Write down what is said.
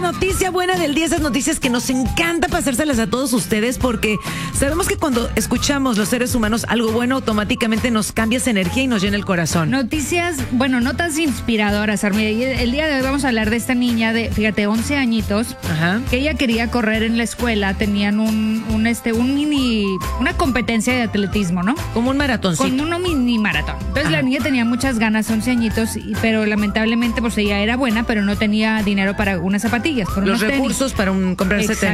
noticia buena del día, esas noticias que nos encanta pasárselas a todos ustedes porque sabemos que cuando escuchamos los seres humanos algo bueno, automáticamente nos cambia esa energía y nos llena el corazón. Noticias, bueno, notas inspiradoras, Armida. El día de hoy vamos a hablar de esta niña de, fíjate, 11 añitos, Ajá. que ella quería correr en la escuela, tenían una competencia de atletismo, ¿no? Como un maratoncito. Con un mini maratón. Entonces la niña tenía muchas ganas, 11 añitos, pero lamentablemente pues ella era buena, pero no tenía dinero para unas zapatillas, por Los unos tenis. recursos para comprarse tenis.